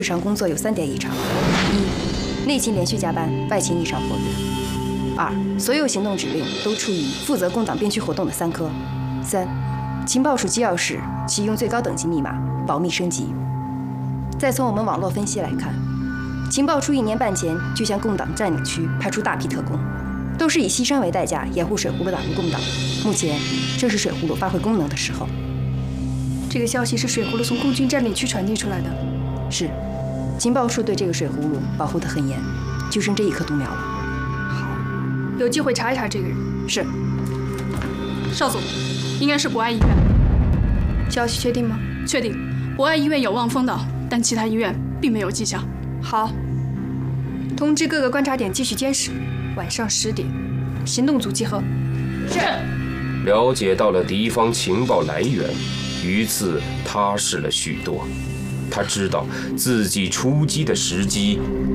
日常工作有3点异常：一、内勤连续加班，外勤异常活跃；二、所有行动指令都出于负责共党边区活动的3科；三、情报署机要室启用最高等级密码，保密升级。再从我们网络分析来看，情报处1年半前就向共党占领区派出大批特工，都是以牺牲为代价掩护水葫芦打入共党。目前正是水葫芦发挥功能的时候。 这个消息是水葫芦从共军占领区传递出来的。 是，情报处对这个水葫芦保护得很严，就剩这1颗毒苗了。 好，有机会查一查这个人。 是。 邵总，应该是博爱医院。 消息确定吗？ 确定，博爱医院有望风岛，但其他医院并没有迹象。 好，通知各个观察点继续监视，晚上10点，行动组集合。 是。 了解到了敌方情报来源，于次踏实了许多。他知道自己出击的时机